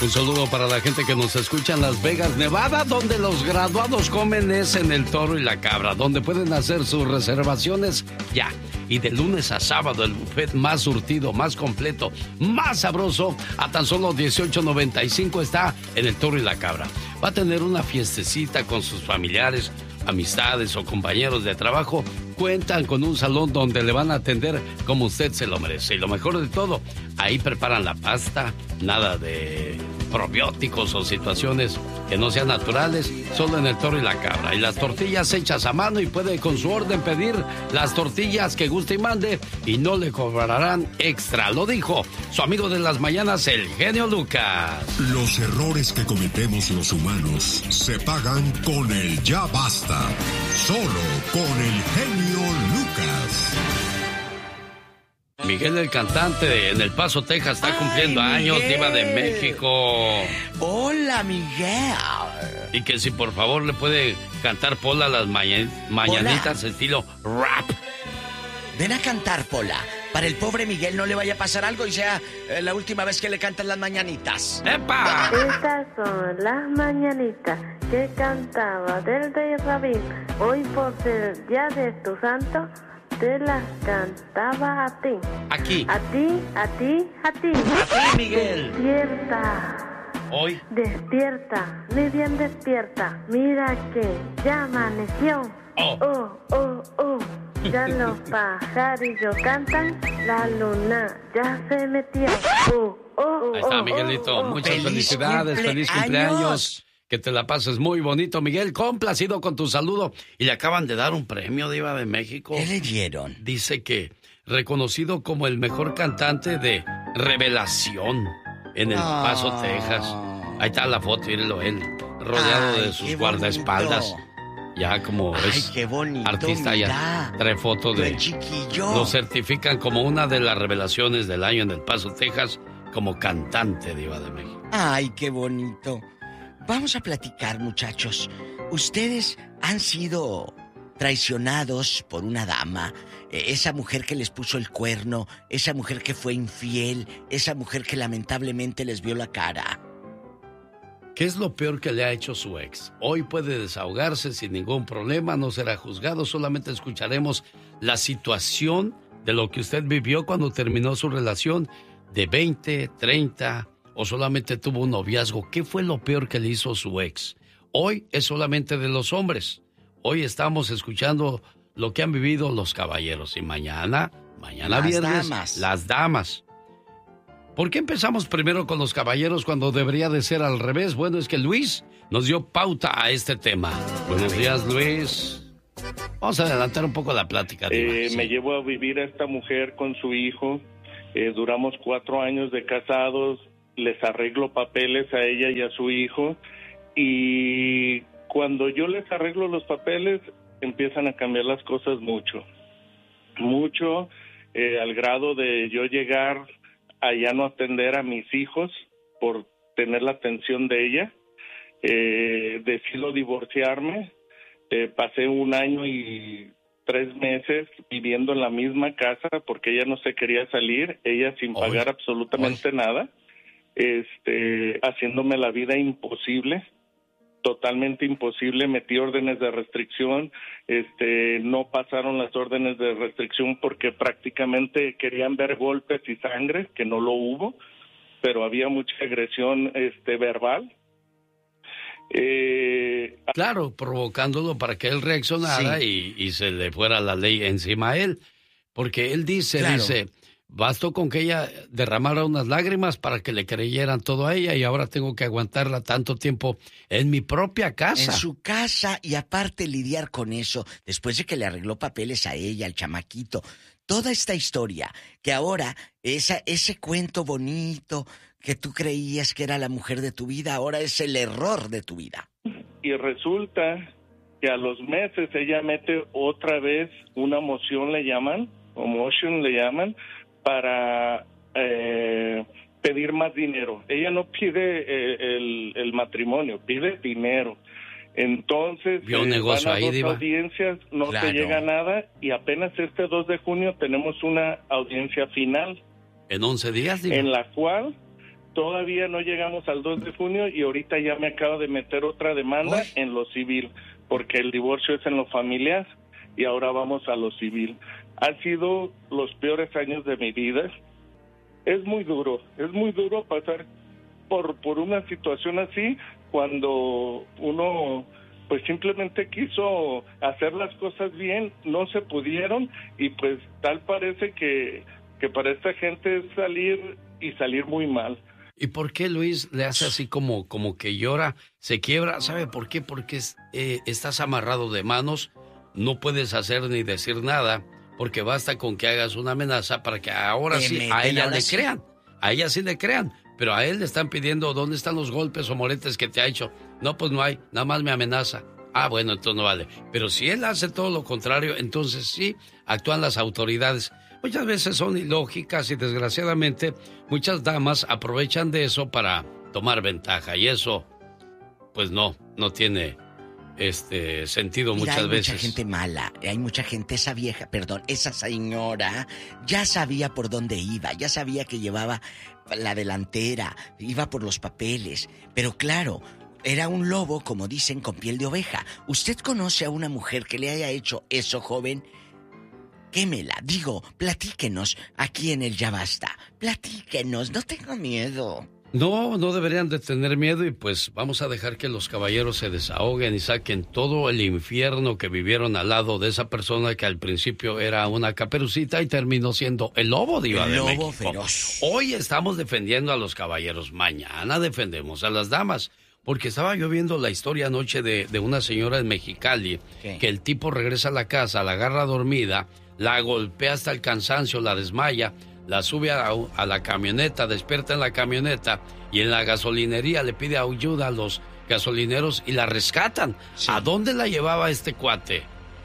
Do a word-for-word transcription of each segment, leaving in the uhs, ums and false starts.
Un saludo para la gente que nos escucha en Las Vegas, Nevada, donde los graduados comen es en el Toro y la Cabra, donde pueden hacer sus reservaciones ya. Y de lunes a sábado el buffet más surtido, más completo, más sabroso, a tan solo dieciocho noventa y cinco está en el Toro y la Cabra. Va a tener una fiestecita con sus familiares, amistades o compañeros de trabajo. Cuentan con un salón donde le van a atender como usted se lo merece. Y lo mejor de todo, ahí preparan la pasta, nada de probióticos o situaciones que no sean naturales, solo en el Toro y la Cabra. Y las tortillas hechas a mano, y puede con su orden pedir las tortillas que guste y mande y no le cobrarán extra. Lo dijo su amigo de las mañanas, el genio Lucas. Los errores que cometemos los humanos se pagan con el ya basta. Solo con el genio Lucas. Miguel, el cantante en El Paso, Texas, está cumpliendo Ay, años, Miguel. diva de México. Hola, Miguel. Y que si por favor le puede cantar Pola las maña- mañanitas Pola. estilo rap. Ven a cantar, Pola. Para el pobre Miguel no le vaya a pasar algo y sea eh, la última vez que le cantan las mañanitas. ¡Epa! Estas son las mañanitas que cantaba del rey Rabín. Hoy por ser día de tu santo, te las cantaba a ti. Aquí. A ti, a ti, a ti. A ti, Miguel. Despierta. Hoy. Despierta, muy bien despierta. Mira que ya amaneció. Oh. Oh, oh, oh. Ya los pajarillos cantan, la luna ya se metió. Oh, oh, Ahí está, oh, Miguelito. oh, oh. Muchas ¡Feliz felicidades, feliz cumpleaños! cumpleaños. Que te la pases muy bonito, Miguel. Complacido con tu saludo. Y le acaban de dar un premio, diva de México. ¿Qué le dieron? Dice que reconocido como el mejor cantante de revelación en El Paso, Ah. Texas. Ahí está la foto, mírenlo, él rodeado Ay, de sus qué guardaespaldas. bonito. Ya como Ay, es qué bonito, artista, mira. ya trae fotos de... El chiquillo. Lo certifican como una de las revelaciones del año en El Paso, Texas, como cantante diva de México. Ay, qué bonito. Vamos a platicar, muchachos. ¿Ustedes han sido traicionados por una dama? Eh, esa mujer que les puso el cuerno, esa mujer que fue infiel, esa mujer que lamentablemente les vio la cara. ¿Qué es lo peor que le ha hecho su ex? Hoy puede desahogarse sin ningún problema, no será juzgado, solamente escucharemos la situación de lo que usted vivió cuando terminó su relación de veinte, treinta o solamente tuvo un noviazgo. ¿Qué fue lo peor que le hizo su ex? Hoy es solamente de los hombres. Hoy estamos escuchando lo que han vivido los caballeros y mañana, mañana Las viernes, damas. las damas. ¿Por qué empezamos primero con los caballeros cuando debería de ser al revés? Bueno, es que Luis nos dio pauta a este tema. Buenos días, Luis. Vamos a adelantar un poco la plática. Diva. Eh, Sí. Me llevo a vivir a esta mujer con su hijo. Eh, duramos cuatro años de casados. Les arreglo papeles a ella y a su hijo. Y cuando yo les arreglo los papeles, empiezan a cambiar las cosas mucho. Mucho, eh, al grado de yo llegar a ya no atender a mis hijos por tener la atención de ella. Eh, decido divorciarme. Eh, pasé un año y tres meses viviendo en la misma casa porque ella no se quería salir, ella sin Oy, pagar absolutamente oy. nada, este, haciéndome la vida imposible, totalmente imposible. Metí órdenes de restricción, este, no pasaron las órdenes de restricción porque prácticamente querían ver golpes y sangre, que no lo hubo, pero había mucha agresión, este, verbal. Eh, Claro, provocándolo para que él reaccionara y, y se le fuera la ley encima a él. Porque él dice, Claro. dice, bastó con que ella derramara unas lágrimas para que le creyeran todo a ella y ahora tengo que aguantarla tanto tiempo en mi propia casa. En su casa y aparte lidiar con eso, después de que le arregló papeles a ella, al chamaquito. Toda esta historia, que ahora esa, ese cuento bonito que tú creías que era la mujer de tu vida, ahora es el error de tu vida. y resulta que a los meses ella mete otra vez una moción, le llaman, o motion le llaman, para eh, pedir más dinero. Ella no pide eh, el, el matrimonio, pide dinero. Entonces, Vio un negocio van a ahí, dos Diva. audiencias, no Claro. se llega a nada, y apenas este dos de junio tenemos una audiencia final, En once días, digo. en la cual Todavía no llegamos al dos de junio y ahorita ya me acaba de meter otra demanda Uy. en lo civil, porque el divorcio es en lo familiar y ahora vamos a lo civil. Han sido los peores años de mi vida. Es muy duro, es muy duro pasar por, por una situación así cuando uno pues simplemente quiso hacer las cosas bien, no se pudieron y pues tal parece que, que para esta gente es salir y salir muy mal. ¿Y por qué Luis le hace así como, como que llora, se quiebra? ¿Sabe por qué? Porque es, eh, estás amarrado de manos, no puedes hacer ni decir nada, porque basta con que hagas una amenaza para que ahora Me sí meten, a ella ahora le sí. crean. A ella sí le crean, pero a él le están pidiendo dónde están los golpes o moletes que te ha hecho. No, pues no hay, nada más me amenaza. Ah, bueno, entonces no vale. Pero si él hace todo lo contrario, entonces sí actúan las autoridades. Muchas veces son ilógicas y desgraciadamente muchas damas aprovechan de eso para tomar ventaja y eso pues no, no tiene este sentido. Mira, muchas hay veces. Hay mucha gente mala, hay mucha gente, esa vieja, perdón, esa señora ya sabía por dónde iba, ya sabía que llevaba la delantera, iba por los papeles, pero claro, era un lobo, como dicen, con piel de oveja. ¿Usted conoce a una mujer que le haya hecho eso, joven? Quémela, digo, platíquenos aquí en el Ya Basta. Platíquenos, no tengo miedo. No, no deberían de tener miedo y pues vamos a dejar que los caballeros se desahoguen y saquen todo el infierno que vivieron al lado de esa persona que al principio era una caperucita y terminó siendo el lobo diva El de lobo México. feroz. Hoy estamos defendiendo a los caballeros, mañana defendemos a las damas. Porque estaba yo viendo la historia anoche de, de una señora en Mexicali, ¿qué? Que el tipo regresa a la casa, la agarra dormida, la golpea hasta el cansancio, la desmaya, la sube a, a la camioneta, despierta en la camioneta y en la gasolinería le pide ayuda a los gasolineros y la rescatan. Sí. ¿A dónde la llevaba este cuate?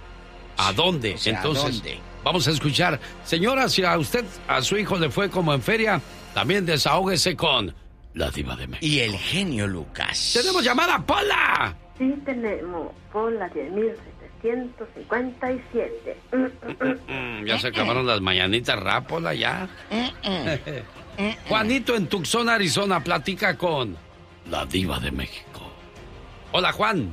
¿A dónde? O sea, ¿a Entonces, dónde? vamos a escuchar. Señora, si a usted, a su hijo le fue como en feria, también desahógese con la Diva de México. Y el genio Lucas. ¡Tenemos llamada, Pola! Sí tenemos por la diez mil setecientos cincuenta y siete. Mm, ya se acabaron las mañanitas, Rápola, ya. Juanito en Tucson, Arizona, platica con la Diva de México. Hola, Juan.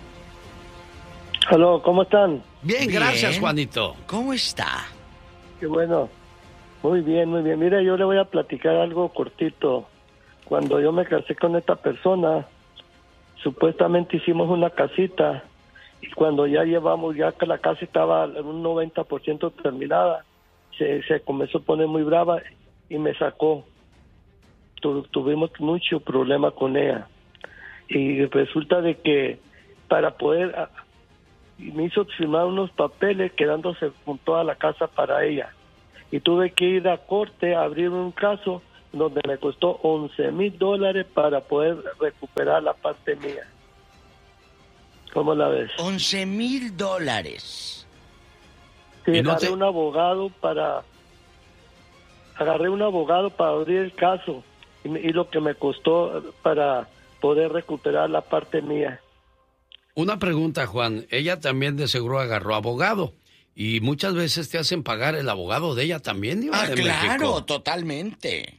Aló, ¿cómo están? Bien, Bien. gracias, Juanito. ¿Cómo está? Qué bueno. Muy bien, muy bien. Mire, yo le voy a platicar algo cortito. Cuando yo me casé con esta persona, supuestamente hicimos una casita y cuando ya llevamos, ya que la casa estaba un noventa por ciento terminada, se, se comenzó a poner muy brava y me sacó. Tu, tuvimos mucho problema con ella. Y resulta de que para poder... me hizo firmar unos papeles quedándose con toda la casa para ella. Y tuve que ir a corte a abrir un caso donde me costó once mil dólares para poder recuperar la parte mía. ¿Cómo la ves? once mil dólares. Sí, ¿Y no agarré te- un abogado para... Agarré un abogado para abrir el caso y, me- y lo que me costó para poder recuperar la parte mía. Una pregunta, Juan. Ella también de seguro agarró abogado. Y muchas veces te hacen pagar el abogado de ella también, Diva Ah, de claro, México. totalmente.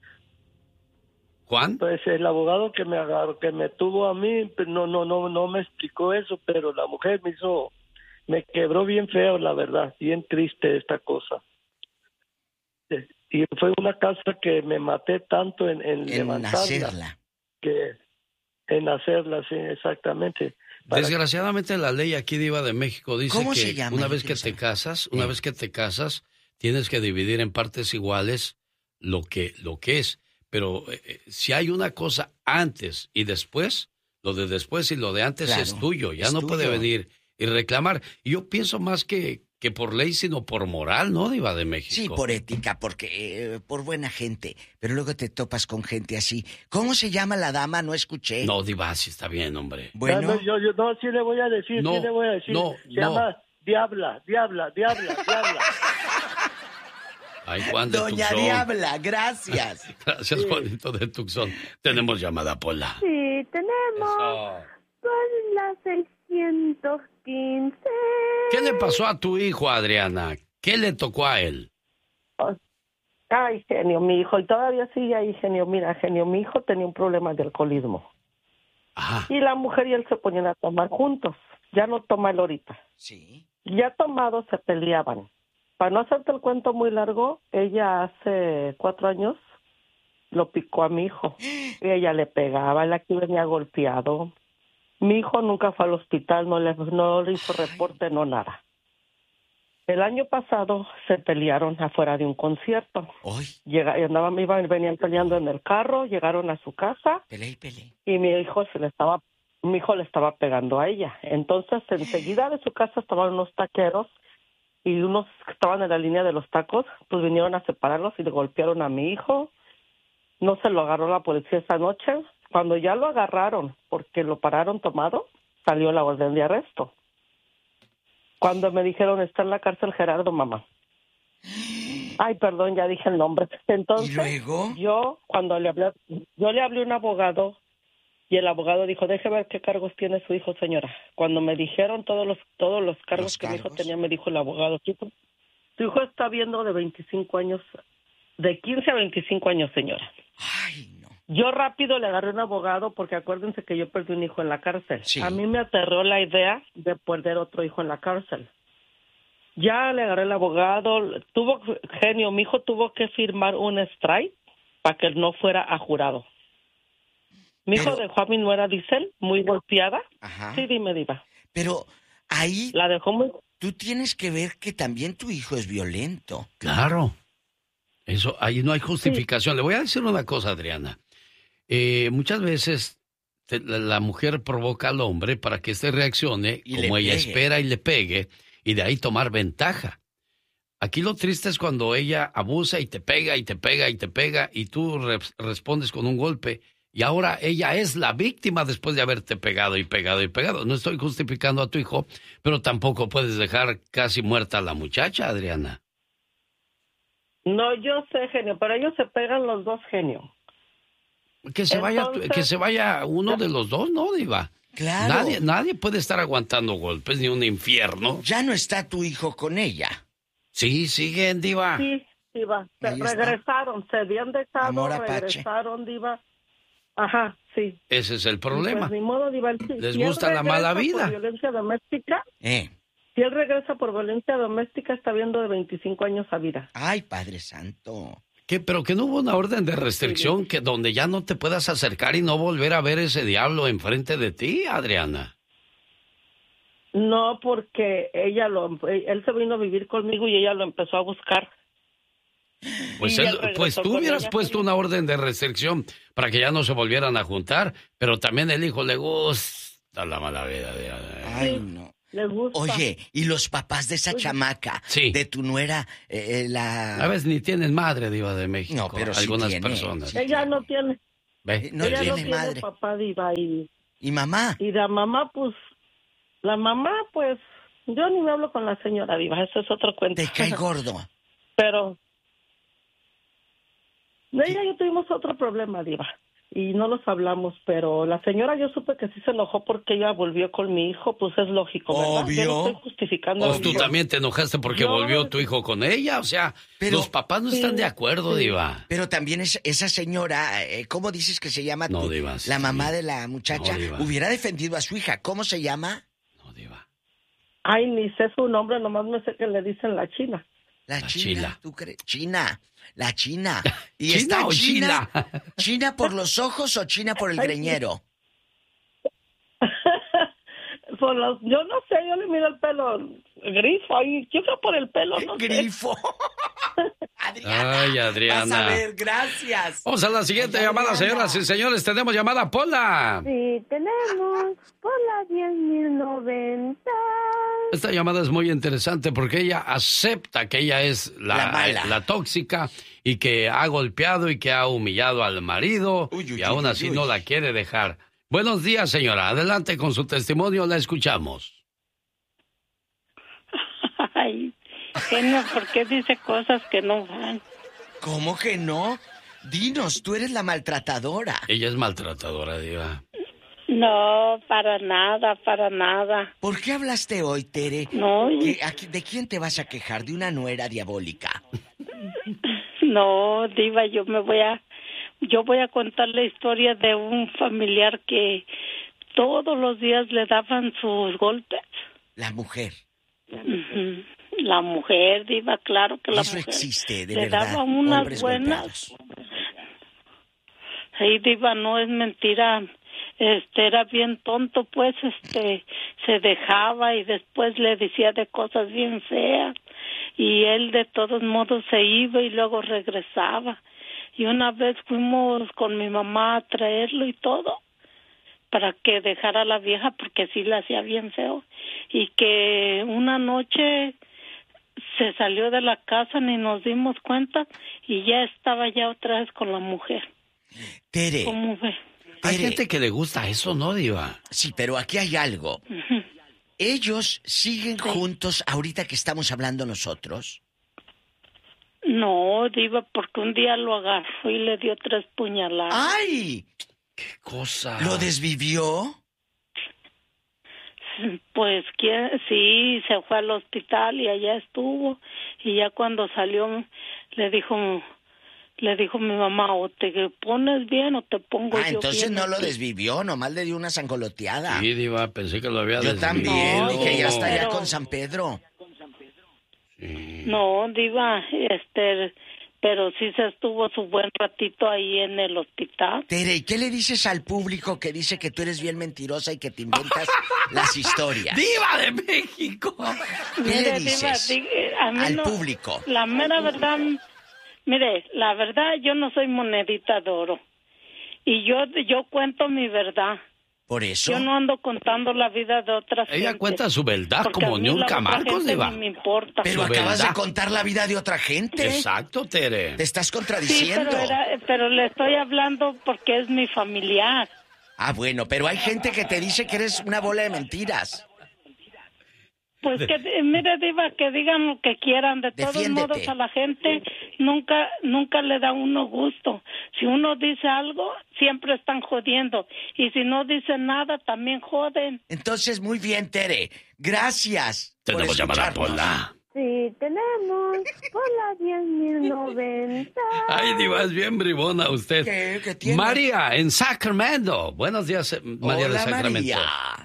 Juan. Pues el abogado que me agarró, que me tuvo a mí, pues, no, no, no, no me explicó eso, pero la mujer me hizo, me quebró bien feo, la verdad, bien triste esta cosa. Eh, Y fue una casa que me maté tanto en, en, En levantarla, hacerla. que en hacerla, sí, exactamente. Para- Desgraciadamente la ley aquí, Diva de México, dice ¿Cómo que se llama? una Yo vez que quiero te saber. casas, una Eh. vez que te casas, tienes que dividir en partes iguales lo que, lo que es. Pero eh, si hay una cosa antes y después, lo de después y lo de antes Claro, es tuyo, ya es no puede tuyo. venir y reclamar. Y yo pienso más que, que por ley, sino por moral, ¿no, Diva de México? Sí, por ética, porque eh, por buena gente. Pero luego te topas con gente así. ¿Cómo se llama la dama? No escuché. No, Diva, sí está bien, hombre. Bueno, No, no, yo, yo no, sí le voy a decir, No, sí le voy a decir. no, Se no. llama Diabla, Diabla, Diabla, Diabla. Ay, Juan de Doña Tucson. Diabla, gracias. Gracias, Juanito de Tucson. Tenemos llamada, Pola. Sí tenemos Eso. por la seiscientos quince. ¿Qué le pasó a tu hijo, Adriana? ¿Qué le tocó a él? Ay, genio, mi hijo, y todavía sigue ahí, genio. Mira, genio, mi hijo tenía un problema de alcoholismo. Ajá. Y la mujer y él se ponían a tomar juntos. Ya no toma él ahorita. Sí. Ya tomados se peleaban. Para no hacerte el cuento muy largo, ella hace cuatro años lo picó a mi hijo. Y ella le pegaba, él aquí venía golpeado. Mi hijo nunca fue al hospital, no le, no le hizo reporte, no nada. El año pasado se pelearon afuera de un concierto. Hoy. Llega, andaban, iban, venían peleando en el carro, llegaron a su casa. Pelea y pelea. Y mi hijo se le estaba, mi hijo le estaba pegando a ella. Entonces, enseguida de su casa estaban unos taqueros y unos que estaban en la línea de los tacos, pues vinieron a separarlos y le golpearon a mi hijo. No se lo agarró la policía esa noche. Cuando ya lo agarraron, porque lo pararon tomado, salió la orden de arresto. Cuando me dijeron, está en la cárcel Gerardo, mamá. Ay, perdón, ya dije el nombre. Entonces, ¿y luego? yo, cuando le hablé, yo le hablé a un abogado, y el abogado dijo, deje ver qué cargos tiene su hijo, señora. Cuando me dijeron todos los todos los cargos ¿Los que cargos? mi hijo tenía, me dijo el abogado, chico, su hijo está viendo de veinticinco años, de quince a veinticinco años, señora. Ay, no. Yo rápido le agarré un abogado porque acuérdense que yo perdí un hijo en la cárcel. Sí. A mí me aterró la idea de perder otro hijo en la cárcel. Ya le agarré el abogado, tuvo, genio, mi hijo tuvo que firmar un strike para que no fuera a jurado. Mi Pero- hijo dejó a mi nuera, dicen, muy golpeada. Ajá. Sí, dime, diva. Pero ahí La dejó muy... tú tienes que ver que también tu hijo es violento. Claro. Eso, ahí no hay justificación. Le voy a decir una cosa, Adriana. Eh, muchas veces te- la, la mujer provoca al hombre para que éste reaccione Y como le ella pegue. espera y le pegue, y de ahí tomar ventaja. Aquí lo triste es cuando ella abusa y te pega y te pega y te pega y tú re- respondes con un golpe y ahora ella es la víctima después de haberte pegado y pegado y pegado. No estoy justificando a tu hijo, pero tampoco puedes dejar casi muerta a la muchacha, Adriana. No, yo sé, genio, pero ellos se pegan los dos, genio. Que se vaya, Entonces- que se vaya uno de los dos, ¿no, Diva? Claro. Nadie, nadie puede estar aguantando golpes ni un infierno. Ya no está tu hijo con ella. Sí, siguen, Diva. Sí, diva. Se Ahí está. regresaron, se habían dejado, Amor apache. regresaron, diva. Ajá, sí. Ese es el Y problema. Pues ni modo, diva. Si- Les si él gusta la regresa mala vida. Por violencia doméstica, Eh. si él regresa por violencia doméstica, está viendo de veinticinco años a vida. Ay, Padre Santo. ¿Qué? Pero que no hubo una orden de restricción que donde ya no te puedas acercar y no volver a ver ese diablo enfrente de ti, Adriana. No, porque ella lo, él se vino a vivir conmigo y ella lo empezó a buscar. Pues, Y él- él regresó pues tú con hubieras ella. puesto una orden de restricción para que ya no se volvieran a juntar, pero también el hijo le gusta la mala vida. De... Ay, no. Le gusta. Oye, ¿y los papás de esa Oye. chamaca? Sí. De tu nuera, eh, eh, la... A veces ni tienen madre, Diva de México. No, pero sí algunas tiene, personas. sí. Ella no tiene, ¿Ve? Eh, no ella tiene no tiene madre. papá, diva, y, ¿Y mamá? y la mamá, pues, la mamá, pues, yo ni me hablo con la señora, diva, eso es otro cuento. Te cae gordo. Pero de ella y yo tuvimos otro problema, diva, y no los hablamos, pero la señora yo supe que sí se enojó porque ella volvió con mi hijo, pues es lógico, ¿verdad? Obvio. Yo no estoy justificando. ¿O a mi tú hijo. también te enojaste porque Yo- volvió tu hijo con ella? O sea, Pero- los papás no Sí, están de acuerdo, sí. Diva. Pero también es, esa señora, eh, ¿cómo dices que se llama? No, tu- Diva, La sí. mamá de la muchacha No, Diva. hubiera defendido a su hija. ¿Cómo se llama? No, Diva. Ay, ni sé su nombre, nomás me sé que le dicen la China. La, La China. Chila. ¿Tú crees? China. La China. ¿Y ¿China está o China? Chila? ¿China por los ojos o China por el Ay, greñero? Por los, yo no sé, yo le miro el pelo grifo ahí, yo creo por el pelo, no sé. Grifo. Adriana. Ay, Adriana. Vas a ver, gracias. Vamos a la siguiente Ay, llamada, Adriana. señoras y señores. Tenemos llamada, Pola. Sí, tenemos por la diez mil noventa. Esta llamada es muy interesante porque ella acepta que ella es la, La mala. la tóxica y que ha golpeado y que ha humillado al marido Uy, uy, y aún uy, así uy. no la quiere dejar. Buenos días, señora. Adelante con su testimonio, la escuchamos. Ay, genio, ¿por qué dice cosas que no van? ¿Cómo que no? Dinos, tú eres la maltratadora. Ella es maltratadora, Diva. No, para nada, para nada. ¿Por qué hablaste hoy, Tere? No, y- ¿Qué- a qui- ¿De quién te vas a quejar? ¿De una nuera diabólica? No, Diva, yo me voy a, yo voy a contar la historia de un familiar que todos los días le daban sus golpes. La mujer. Uh-huh. La mujer, Diva, claro que la Eso mujer. existe, de le verdad. Daban unas hombres buenas. golpeados. Sí, Diva, no es mentira. Este era bien tonto, pues, este, se dejaba y después le decía de cosas bien feas y él de todos modos se iba y luego regresaba. Y una vez fuimos con mi mamá a traerlo y todo para que dejara a la vieja porque sí le hacía bien feo. Y que una noche se salió de la casa, ni nos dimos cuenta y ya estaba ya otra vez con la mujer. Tere. ¿Cómo ve? Hay Tere. gente que le gusta eso, ¿no, Diva? Sí, pero aquí hay algo. Uh-huh. ¿Ellos siguen Sí. juntos ahorita que estamos hablando nosotros? No, Diva, porque un día lo agarró y le dio tres puñaladas. ¡Ay! ¿Qué cosa? ¿Lo desvivió? Pues ¿quién? Sí, se fue al hospital y allá estuvo. Y ya cuando salió le dijo, le dijo mi mamá, o te pones bien o te pongo Ah, yo entonces bien no lo aquí". desvivió, nomás le dio una sangoloteada. Sí, Diva, pensé que lo había Yo desvivido. también, No, dije, ya está pero- ya con San Pedro. Sí. No, Diva, este, pero sí se estuvo su buen ratito ahí en el hospital. Tere, ¿y qué le dices al público que dice que tú eres bien mentirosa y que te inventas las historias? ¡Diva de México! ¿Qué le Mire, dices Diva, di- a mí al no- público? La mera verdad, mire, la verdad yo no soy monedita de oro. Y yo yo cuento mi verdad. Por eso. Yo no ando contando la vida de otras Ella gentes, cuenta su verdad porque como a mí la Niurka otra Marcos, gente Diva. ni me importa. Pero su acabas verdad. de contar la vida de otra gente. Exacto, Tere. Te estás Sí, contradiciendo. pero, era, pero le estoy hablando porque es mi familiar. Ah, bueno, pero hay gente que te dice que eres una bola de mentiras. Pues que, mire, Diva, que digan lo que quieran. De todos Defiéndete. modos, a la gente nunca nunca le da uno gusto. Si uno dice algo, siempre están jodiendo. Y si no dicen nada, también joden. Entonces, muy bien, Tere. Gracias. por Tenemos llamada escucharnos. Pola. Sí, tenemos Pola diez mil noventa. Ay, Diva, es bien bribona usted. ¿Qué? ¿Qué tiene? María, en Sacramento. Buenos días, eh, María de Hola, Sacramento. María.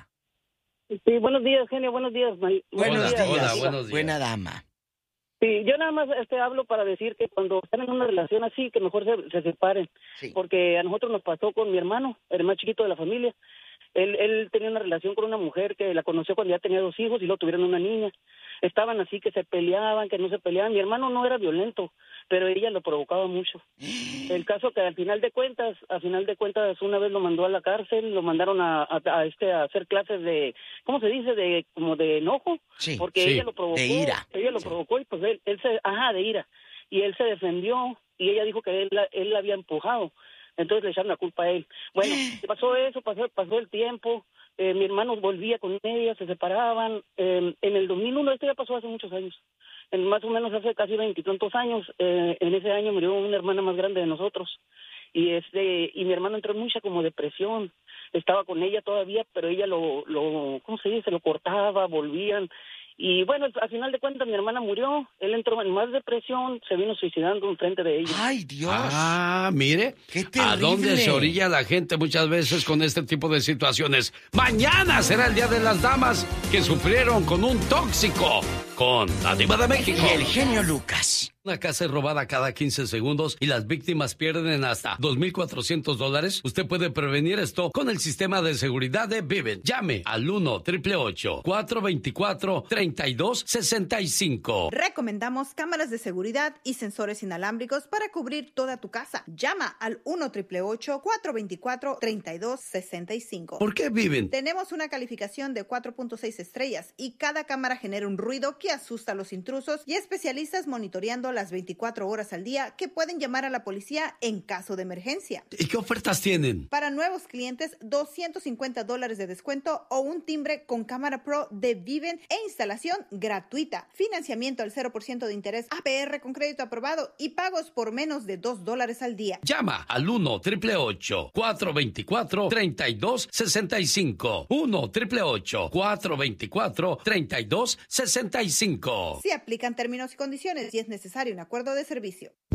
Sí, buenos días, genio, buenos días. May- Buenos Hola, días. hola, buenos días. Buena dama. Sí, yo nada más este, hablo para decir que cuando están en una relación así, que mejor se, se separen. Sí. Porque a nosotros nos pasó con mi hermano, el más chiquito de la familia. Él, él tenía una relación con una mujer que la conoció cuando ya tenía dos hijos y luego tuvieron una niña. Estaban así que se peleaban, que no se peleaban. Mi hermano no era violento, pero ella lo provocaba mucho. El caso que al final de cuentas, al final de cuentas, una vez lo mandó a la cárcel, lo mandaron a, a, a este a hacer clases de, ¿cómo se dice? De como de enojo, Sí, porque sí, ella lo provocó, de ira. ella lo provocó y pues él, él se, ajá, de ira, y él se defendió y ella dijo que él, la- él la había empujado, entonces le echaron la culpa a él. Bueno, pasó eso, pasó, pasó el tiempo. Eh, mi hermano volvía con ella, se separaban. Eh, en el dos mil uno, esto ya pasó hace muchos años, en más o menos hace casi veintitantos años, eh, en ese año murió una hermana más grande de nosotros. Y este y mi hermano entró en mucha como depresión. Estaba con ella todavía, pero ella lo, lo ¿cómo se dice? Lo cortaba, volvían. Y bueno, al final de cuentas mi hermana murió, él entró en más depresión, se vino suicidando enfrente de ella. Ay, Dios. Ah, mire. ¡Qué ¿A dónde terrible! se orilla la gente muchas veces con este tipo de situaciones? Mañana será el Día de las Damas que sufrieron con un tóxico. Con la Diva de México. Y el genio Lucas. Una casa es robada cada quince segundos y las víctimas pierden hasta dos mil cuatrocientos dólares. Usted puede prevenir esto con el sistema de seguridad de Vivint. Llame al uno, ocho ocho ocho, cuatro dos cuatro, tres dos seis cinco. Recomendamos cámaras de seguridad y sensores inalámbricos para cubrir toda tu casa. Llama al uno, ocho ocho ocho, cuatro dos cuatro, tres dos seis cinco. ¿Por qué Vivint? Tenemos una calificación de cuatro punto seis estrellas y cada cámara genera un ruido que asusta a los intrusos y especialistas monitoreando las veinticuatro horas al día que pueden llamar a la policía en caso de emergencia. ¿Y qué ofertas tienen? Para nuevos clientes, doscientos cincuenta dólares de descuento o un timbre con cámara pro de Vivint e instalación gratuita. Financiamiento al cero por ciento de interés A P R con crédito aprobado y pagos por menos de dos dólares al día. Llama al uno, ocho ocho ocho, cuatro dos cuatro, tres dos seis cinco. uno, ocho ocho ocho, cuatro dos cuatro, tres dos seis cinco. Se aplican términos y condiciones y es necesario un acuerdo de servicio. Ya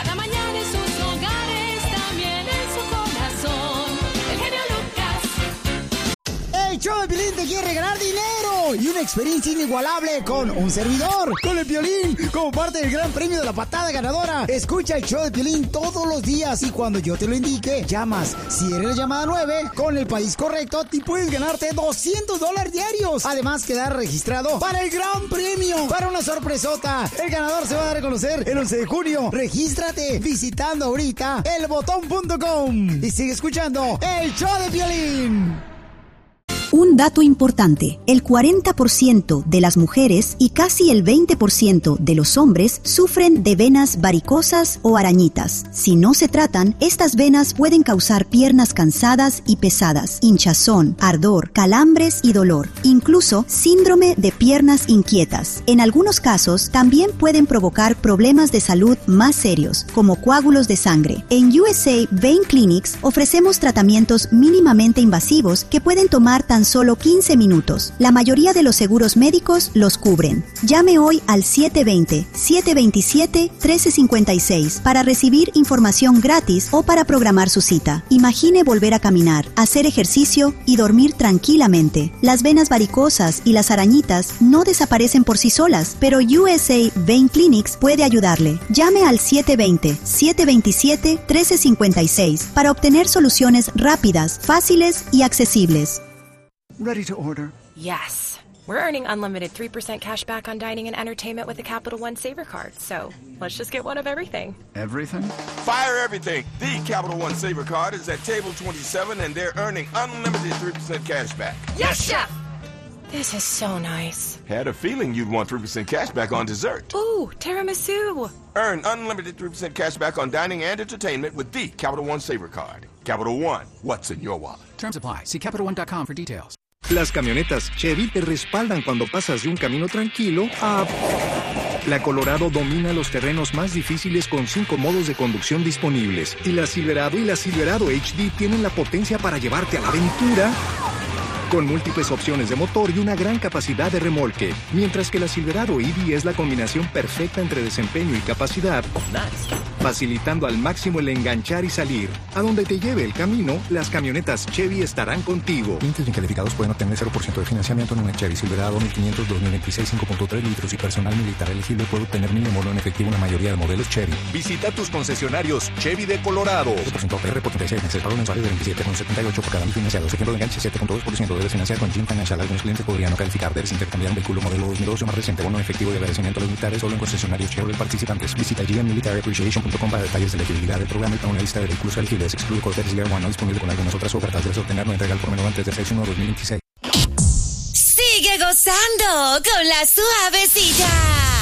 cada mañana en sus hogares, también en su corazón. El genio Lucas. El show de Piolín te quiere regalar dinero y una experiencia inigualable con un servidor, con el Piolín, como parte del gran premio de la patada ganadora. Escucha el show de Piolín todos los días y cuando yo te lo indique, llamas. Si eres la llamada nueve, con el país correcto, te puedes ganarte doscientos dólares diarios. Además, quedar registrado para el gran premio, para una sorpresota. El ganador se va a dar a conocer el once de junio. Regístrate visitando ahorita el botón punto com y sigue escuchando el show de Piolín. Un dato importante, el cuarenta por ciento de las mujeres y casi el veinte por ciento de los hombres sufren de venas varicosas o arañitas. Si no se tratan, estas venas pueden causar piernas cansadas y pesadas, hinchazón, ardor, calambres y dolor, incluso síndrome de piernas inquietas. En algunos casos, también pueden provocar problemas de salud más serios, como coágulos de sangre. En U S A Vein Clinics ofrecemos tratamientos mínimamente invasivos que pueden tomar tan solo quince minutos. La mayoría de los seguros médicos los cubren. Llame hoy al siete dos cero, siete dos siete, uno tres cinco seis para recibir información gratis o para programar su cita. Imagine volver a caminar, hacer ejercicio y dormir tranquilamente. Las venas varicosas y las arañitas no desaparecen por sí solas, pero U S A Vein Clinics puede ayudarle. Llame al siete dos cero, siete dos siete, uno tres cinco seis para obtener soluciones rápidas, fáciles y accesibles. Ready to order? Yes. We're earning unlimited three percent cash back on dining and entertainment with the Capital One Saver Card. So let's just get one of everything. Everything? Fire everything. The Capital One Saver Card is at table twenty-seven and they're earning unlimited three percent cash back. Yes, Chef! This is so nice. Had a feeling you'd want three percent cash back on dessert. Ooh, tiramisu. Earn unlimited three percent cash back on dining and entertainment with the Capital One Saver Card. Capital One, what's in your wallet? Terms apply. See Capital One dot com for details. Las camionetas Chevy te respaldan cuando pasas de un camino tranquilo a... La Colorado domina los terrenos más difíciles con cinco modos de conducción disponibles. Y la Silverado y la Silverado H D tienen la potencia para llevarte a la aventura con múltiples opciones de motor y una gran capacidad de remolque. Mientras que la Silverado E V es la combinación perfecta entre desempeño y capacidad, facilitando al máximo el enganchar y salir. A donde te lleve el camino, las camionetas Chevy estarán contigo. Clientes bien calificados pueden obtener cero por ciento de financiamiento en una Chevy Silverado mil quinientos dos mil veintiséis cinco punto tres litros y personal militar elegible puede obtener mínimo bono en efectivo en la mayoría de modelos Chevy. Visita tus concesionarios Chevy de Colorado. ocho por ciento A P R por treinta y seis meses, pago mensuales de veintisiete con setenta y ocho por cada mil financiados. Ejemplo de enganche siete punto dos por ciento. Debes financiar con Jim Financial. Algunos clientes podrían no calificar. Debes intercambiar un vehículo modelo dos mil doce o más reciente. Bono en efectivo de agradecimiento a los militares solo en concesionarios Chevrolet participantes. Visita G M Military Appreciation punto com para detalles de la elegibilidad del programa y para una lista de vehículos elegibles. Excluye Corvette Year One, no disponible con algunas otras ofertas. Debes obtener no entrega al por menor antes del seis uno de dos mil veintiséis. Sigue gozando con la suavecita.